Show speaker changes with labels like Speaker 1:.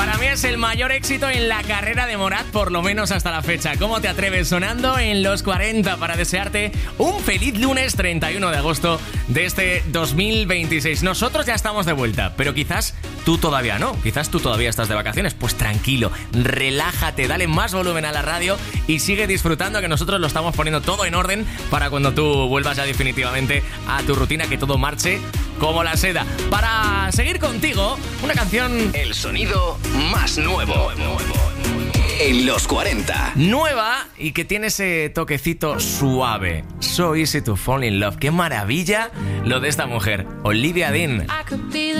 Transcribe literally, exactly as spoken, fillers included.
Speaker 1: Para mí es el mayor éxito en la carrera de Morat, por lo menos hasta la fecha. ¿Cómo te atreves? Sonando en los cuarenta para desearte un feliz lunes treinta y uno de agosto de este dos mil veintiséis. Nosotros ya estamos de vuelta, pero quizás tú todavía no. Quizás tú todavía estás de vacaciones. Pues tranquilo, relájate, dale más volumen a la radio y sigue disfrutando, que nosotros lo estamos poniendo todo en orden para cuando tú vuelvas ya definitivamente a tu rutina, que todo marche como la seda. Para seguir contigo, una canción...
Speaker 2: El sonido más nuevo en los cuarenta.
Speaker 1: Nueva y que tiene ese toquecito suave. So easy to fall in love. Qué maravilla lo de esta mujer, Olivia Dean.